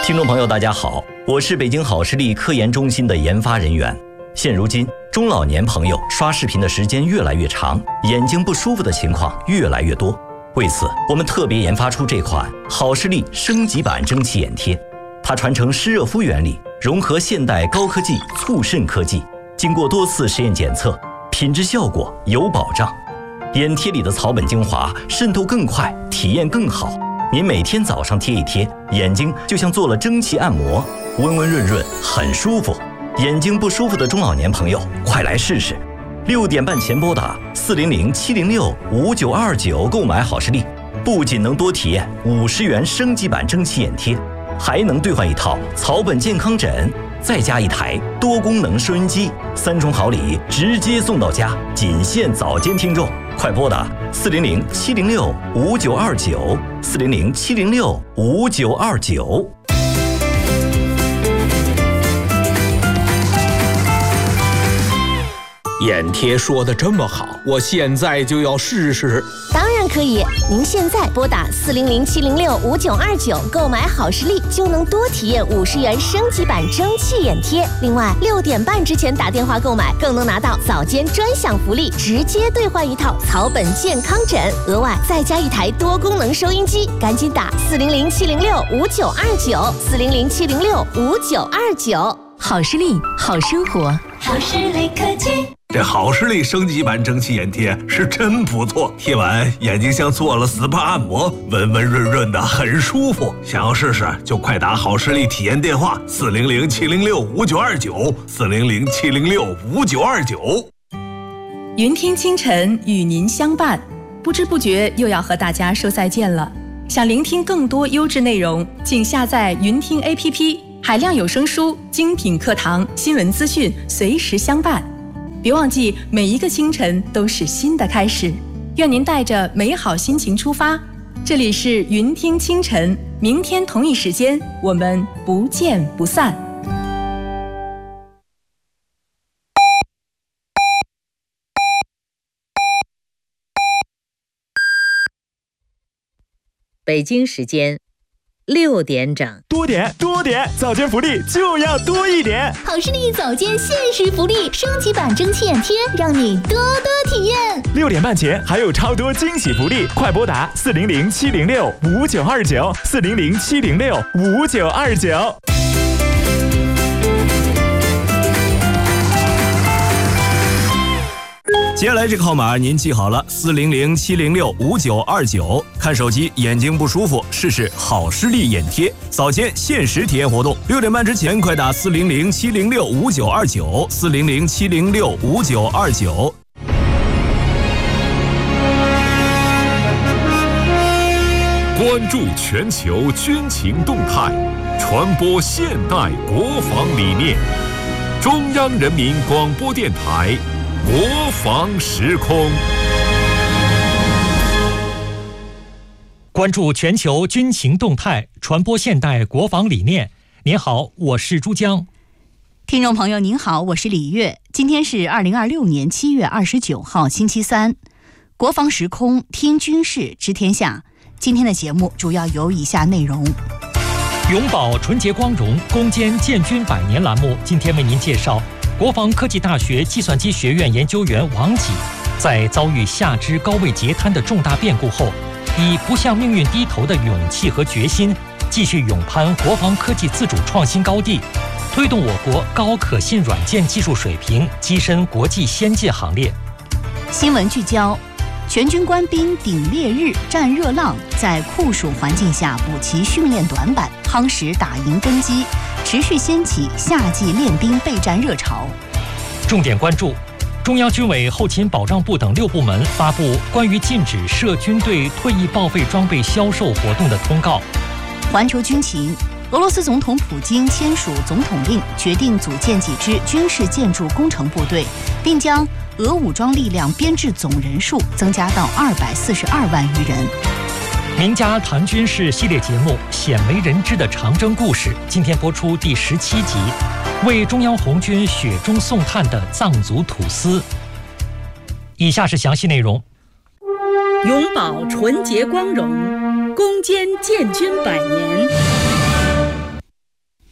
听众朋友大家好，我是北京好视力科研中心的研发人员。现如今中老年朋友刷视频的时间越来越长，眼睛不舒服的情况越来越多。为此我们特别研发出这款好视力升级版蒸汽眼贴，它传承湿热敷原理，融合现代高科技促渗科技，经过多次实验检测，品质效果有保障。眼贴里的草本精华渗透更快，体验更好。您每天早上贴一贴，眼睛就像做了蒸汽按摩，温温润润，很舒服。眼睛不舒服的中老年朋友，快来试试！6点半前拨打400-706-5929购买好视力，不仅能多体验50元升级版蒸汽眼贴，还能兑换一套草本健康枕，再加一台多功能收音机，3重好礼直接送到家，仅限早间听众。快拨打400-706-5929，400-706-5929。 眼贴说的这么好，我现在就要试试。 当然可以，您现在拨打400-706-5929购买好视力，就能多体验50元升级版蒸汽眼贴。另外，6点半之前打电话购买，更能拿到早间专享福利，直接兑换一套草本健康枕，额外再加一台多功能收音机。赶紧打400-706-5929，400-706-5929。 好视力，好生活， 好视力科技。 这好视力升级版蒸汽眼贴是真不错，贴完眼睛像做了 SPA 按摩，温温润润的，很舒服。想要试试就快打好视力体验电话400-706-5929，400-706-5929。 云听清晨与您相伴，不知不觉又要和大家说再见了。想聆听更多优质内容，请下载云听 APP， 海量有声书、精品课堂、新闻资讯，随时相伴。别忘记，每一个清晨都是新的开始。愿您带着美好心情出发。这里是云听清晨，明天同一时间，我们不见不散。 北京时间6点整， 多点，早间福利就要多一点。 好视力早间限时福利，升级版蒸汽眼贴，让你多多体验。 6点半前还有超多惊喜福利，快拨打400-706-5929，400-706-5929。 接下来这个号码您记好了，400-706-5929。看手机眼睛不舒服，试试好视力眼贴，早间限时体验活动。6点半之前快打400-706-5929，400-706-5929。 关注全球军情动态，传播现代国防理念。中央人民广播电台国防时空， 关注全球军情动态，传播现代国防理念。您好，我是珠江。 听众朋友您好，我是李月。今天是2026年7月29号星期三，国防时空听军事知天下。今天的节目主要有以下内容： 永葆纯洁光荣，攻坚建军100年栏目今天为您介绍国防科技大学计算机学院研究员王己在遭遇下肢高位截瘫的重大变故后，以不向命运低头的勇气和决心，继续勇攀国防科技自主创新高地，推动我国高可信软件技术水平跻身国际先进行列。 新闻聚焦：全军官兵顶烈日战热浪，在酷暑环境下补齐训练短板，夯实打赢根基，持续掀起夏季练兵备战热潮。 重点关注：中央军委后勤保障部等6部门发布关于禁止涉军队退役报废装备销售活动的通告。 环球军情：俄罗斯总统普京签署总统令，决定组建几支军事建筑工程部队，并将俄武装力量编制总人数增加到242万余人。 名家谈军事系列节目《鲜为人知的长征故事》今天播出第17集，为中央红军雪中送炭的藏族土司。以下是详细内容： 永葆纯洁光荣，攻坚建军100年。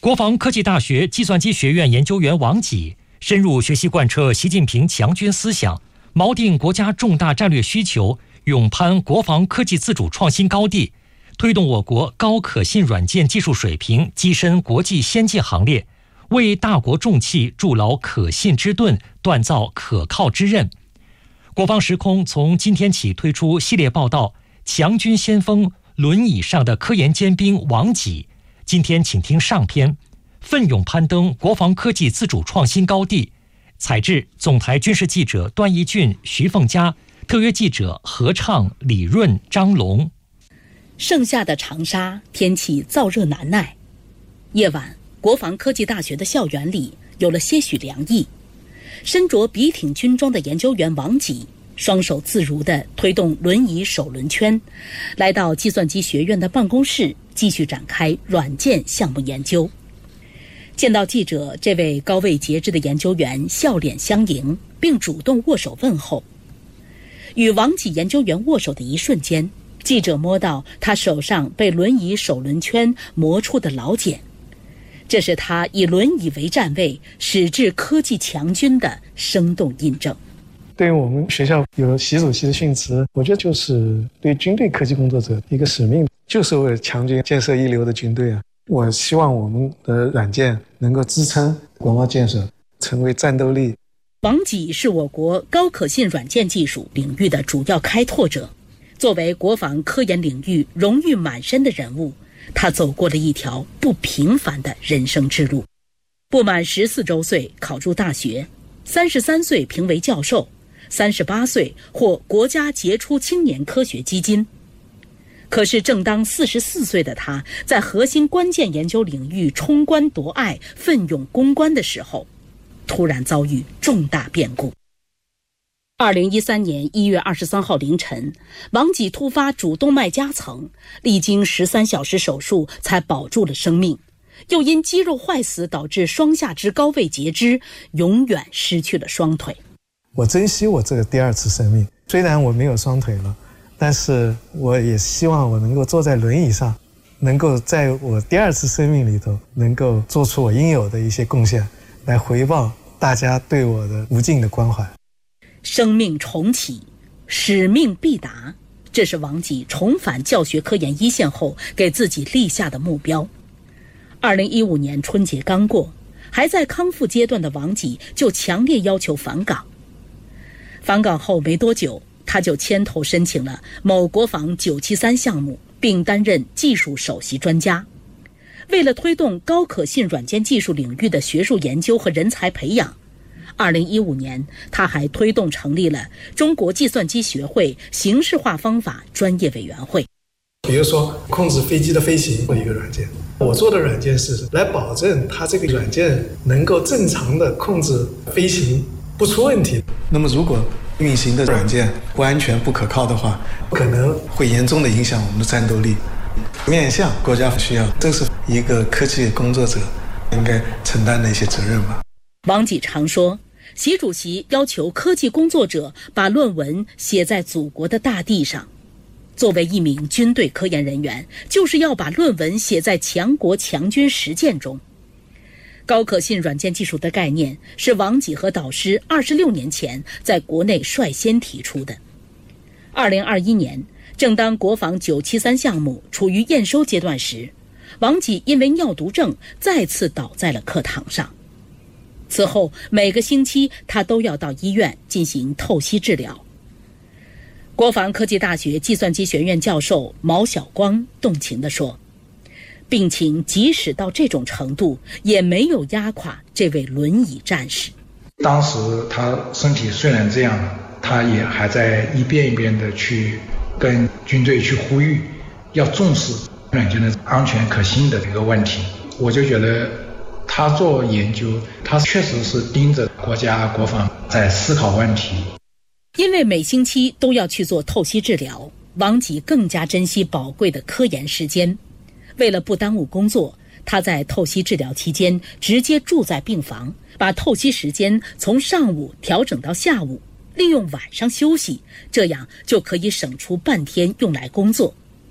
国防科技大学计算机学院研究员王己深入学习贯彻习近平强军思想，锚定国家重大战略需求，勇攀国防科技自主创新高地，推动我国高可信软件技术水平跻身国际先进行列，为大国重器筑牢可信之盾，锻造可靠之刃。国防时空从今天起推出系列报道，强军先锋轮椅上的科研尖兵王己。今天请听上篇，奋勇攀登国防科技自主创新高地。采制总台军事记者段义俊、徐凤佳，特约记者何畅、李润、张龙。 盛夏的长沙天气燥热难耐，夜晚国防科技大学的校园里有了些许凉意。身着笔挺军装的研究员王己双手自如地推动轮椅手轮圈，来到计算机学院的办公室，继续展开软件项目研究。见到记者，这位高位节制的研究员笑脸相迎，并主动握手问候。与王己研究员握手的一瞬间，记者摸到他手上被轮椅手轮圈磨出的老茧，这是他以轮椅为站位，矢志科技强军的生动印证。 对于我们学校有习主席的训词，我觉得就是对军队科技工作者一个使命，就是为了强军建设一流的军队啊。我希望我们的软件能够支撑国贸建设，成为战斗力。 王己是我国高可信软件技术领域的主要开拓者，作为国防科研领域荣誉满身的人物，他走过了一条不平凡的人生之路。不满14周岁考入大学，33岁评为教授，38岁获国家杰出青年科学基金。可是正当44岁的他在核心关键研究领域冲关夺隘、奋勇攻关的时候，突然遭遇重大变故。2013年1月23号凌晨，王己突发主动脉夹层，历经13小时手术才保住了生命，又因肌肉坏死导致双下肢高位截肢，永远失去了双腿。 我珍惜我这个第二次生命，虽然我没有双腿了，但是我也希望我能够坐在轮椅上，能够在我第二次生命里头能够做出我应有的一些贡献，来回报大家对我的无尽的关怀。 生命重启，使命必达，这是王己重返教学科研一线后给自己立下的目标。2015年春节刚过，还在康复阶段的王己就强烈要求返岗。返岗后没多久，他就牵头申请了某国防973项目，并担任技术首席专家。为了推动高可信软件技术领域的学术研究和人才培养，2015年他还推动成立了中国计算机学会形式化方法专业委员会。 比如说控制飞机的飞行的一个软件，我做的软件是来保证它这个软件能够正常的控制飞行不出问题。那么如果运行的软件不安全不可靠的话，可能会严重的影响我们的战斗力。面向国家需要，这是一个科技工作者应该承担的一些责任吧。 王己常说，习主席要求科技工作者把论文写在祖国的大地上。作为一名军队科研人员，就是要把论文写在强国强军实践中。高可信软件技术的概念是王己和导师26年前在国内率先提出的。2021年，正当国防973项目处于验收阶段时，王己因为尿毒症再次倒在了课堂上。此后每个星期他都要到医院进行透析治疗。国防科技大学计算机学院教授毛晓光动情地说，病情即使到这种程度，也没有压垮这位轮椅战士。 当时他身体虽然这样，他也还在一遍一遍的去跟军队去呼吁，要重视软件的安全可信的这个问题。我就觉得他做研究，他确实是盯着国家国防在思考问题。 因为每星期都要去做透析治疗，王己更加珍惜宝贵的科研时间。为了不耽误工作，他在透析治疗期间直接住在病房，把透析时间从上午调整到下午，利用晚上休息，这样就可以省出半天用来工作。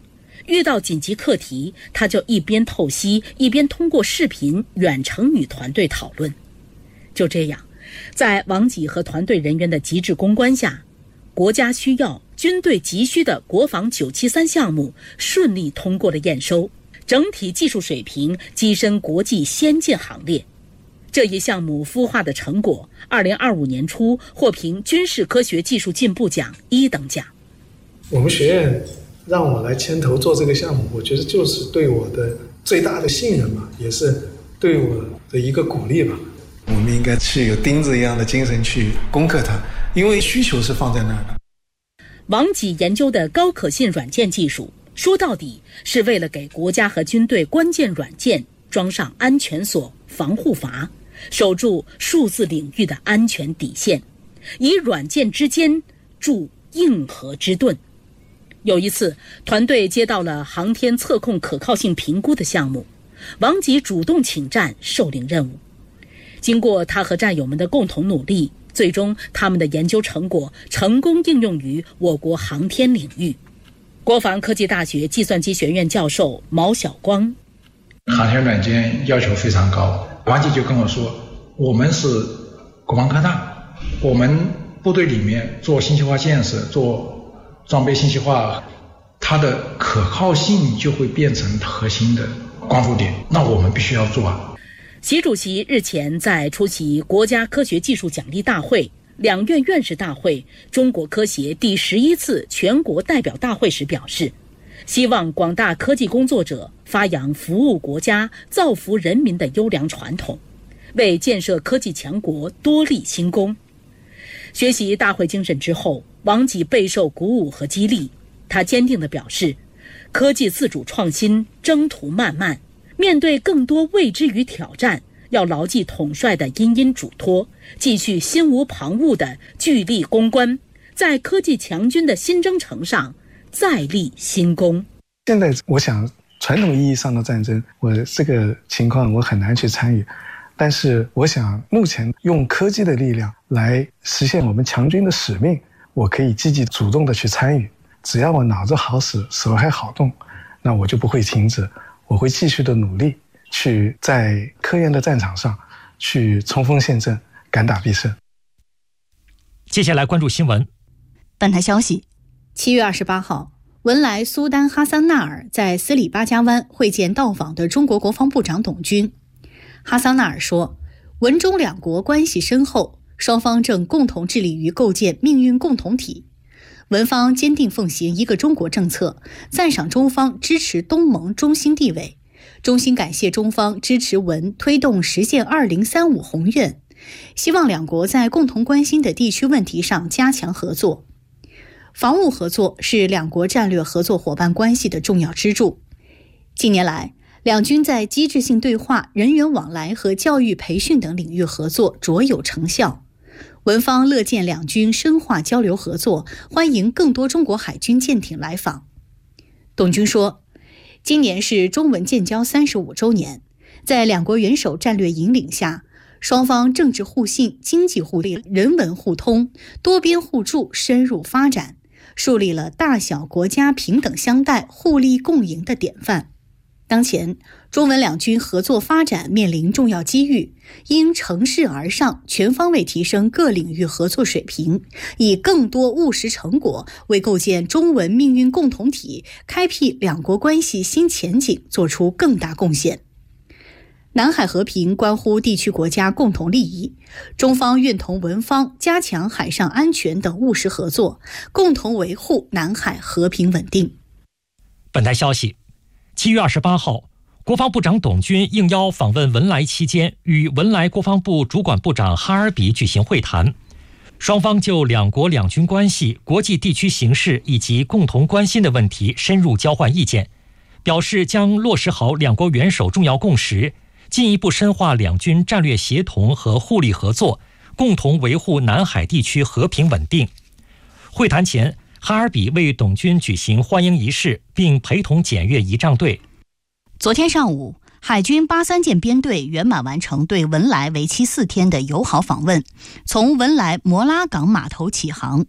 遇到紧急课题，他就一边透析，一边通过视频远程与团队讨论。就这样，在王济和团队人员的极致攻关下，国家需要、军队急需的国防973项目顺利通过了验收，整体技术水平跻身国际先进行列。这一项目孵化的成果，2025年初获评军事科学技术进步奖1等奖。 我们学院让我来牵头做这个项目，我觉得就是对我的最大的信任吧，也是对我的一个鼓励吧。我们应该去有钉子一样的精神去攻克它，因为需求是放在那儿的。 王济研究的高可信软件技术，说到底是为了给国家和军队关键软件装上安全锁、防护阀，守住数字领域的安全底线，以软件之间筑硬核之盾。有一次，团队接到了航天测控可靠性评估的项目，王济主动请战，受领任务。经过他和战友们的共同努力，最终他们的研究成果成功应用于我国航天领域。国防科技大学计算机学院教授毛晓光： 航天软件要求非常高，王济就跟我说，我们是国防科大，我们部队里面做信息化建设，做装备信息化，它的可靠性就会变成核心的关注点，那我们必须要做啊。 习主席日前在出席国家科学技术奖励大会、两院院士大会、中国科协第11次全国代表大会时表示，希望广大科技工作者发扬服务国家、造福人民的优良传统，为建设科技强国多立新功。学习大会精神之后，王济备受鼓舞和激励。他坚定地表示，科技自主创新征途漫漫，面对更多未知与挑战，要牢记统帅的殷殷嘱托，继续心无旁骛地聚力攻关，在科技强军的新征程上再立新功。 现在我想，传统意义上的战争，我这个情况我很难去参与，但是我想目前用科技的力量来实现我们强军的使命，我可以积极主动的去参与。只要我脑子好使，手还好动，那我就不会停止，我会继续的努力，去在科研的战场上去冲锋陷阵，敢打必胜。 接下来关注新闻。 本台消息，7月28号，文莱苏丹哈桑纳尔在斯里巴加湾会见到访的中国国防部长董军。哈桑纳尔说，文中两国关系深厚，双方正共同致力于构建命运共同体。文方坚定奉行一个中国政策，赞赏中方支持东盟中心地位，衷心感谢中方支持文推动实现2035宏愿，希望两国在共同关心的地区问题上加强合作。防务合作是两国战略合作伙伴关系的重要支柱。近年来，两军在机制性对话、人员往来和教育培训等领域合作卓有成效。文方乐见两军深化交流合作，欢迎更多中国海军舰艇来访。董军说，今年是中文建交35周年，在两国元首战略引领下，双方政治互信、经济互利、人文互通、多边互助深入发展，树立了大小国家平等相待、互利共赢的典范。当前，中文两军合作发展面临重要机遇，应乘势而上，全方位提升各领域合作水平，以更多务实成果为构建中文命运共同体、开辟两国关系新前景做出更大贡献。南海和平关乎地区国家共同利益，中方愿同文方加强海上安全等务实合作，共同维护南海和平稳定。 本台消息，7月28号，国防部长董军应邀访问文莱期间，与文莱国防部主管部长哈尔比举行会谈，双方就两国两军关系、国际地区形势以及共同关心的问题深入交换意见，表示将落实好两国元首重要共识，进一步深化两军战略协同和互利合作，共同维护南海地区和平稳定。会谈前，哈尔比为董军举行欢迎仪式，并陪同检阅仪仗队。 昨天上午，海军83舰编队圆满完成对文莱为期4天的友好访问，从文莱摩拉港码头起航。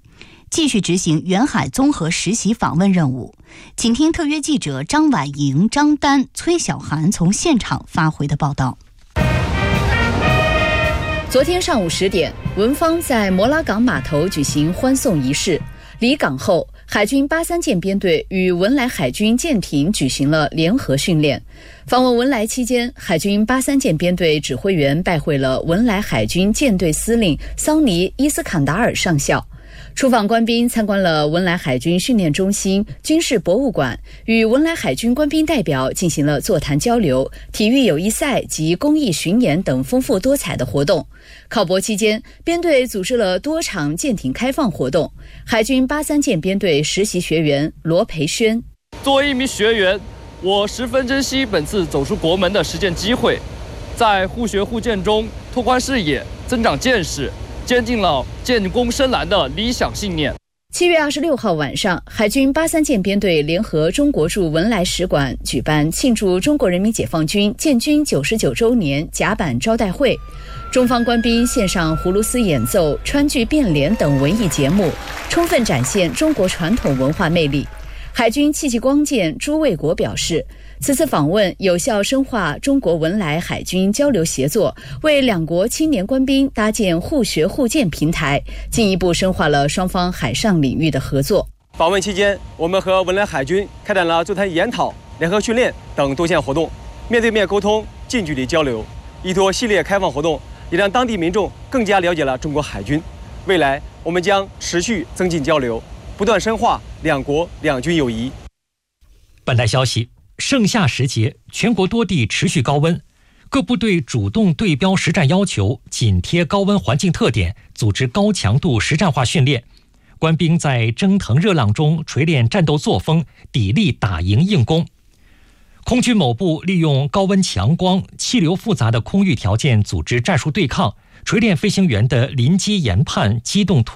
继续执行远海综合实习访问任务。请听特约记者张婉莹、张丹、崔小涵从现场发回的报道。 昨天上午10点，文方在摩拉港码头举行欢送仪式。离港后，海军83舰编队与文莱海军舰艇举行了联合训练。访问文莱期间，海军83舰编队指挥员拜会了文莱海军舰队司令桑尼·伊斯坎达尔上校。出访官兵参观了文莱海军训练中心、军事博物馆，与文莱海军官兵代表进行了座谈交流、体育友谊赛及公益巡演等丰富多彩的活动。考博期间，编队组织了多场舰艇开放活动。海军83舰编队实习学员罗培轩： 作为一名学员，我十分珍惜本次走出国门的实践机会，在互学互鉴中拓宽视野、增长见识，坚定了建功深蓝的理想信念。 7月26号晚上，海军83舰编队联合中国驻文莱使馆举办庆祝中国人民解放军建军99周年甲板招待会，中方官兵献上葫芦丝演奏、川剧变脸等文艺节目，充分展现中国传统文化魅力。海军戚继光舰朱卫国表示，此次访问有效深化中国文莱海军交流协作，为两国青年官兵搭建互学互鉴平台，进一步深化了双方海上领域的合作。 访问期间，我们和文莱海军开展了座谈研讨、联合训练等多项活动，面对面沟通、近距离交流，依托系列开放活动，也让当地民众更加了解了中国海军。未来，我们将持续增进交流，不断深化两国两军友谊。 本台消息，盛夏时节，全国多地持续高温，各部队主动对标实战要求，紧贴高温环境特点，组织高强度实战化训练。官兵在蒸腾热浪中锤炼战斗作风，砥砺打赢硬攻。空军某部利用高温强光、气流复杂的空域条件组织战术对抗，锤炼飞行员的临机研判、机动突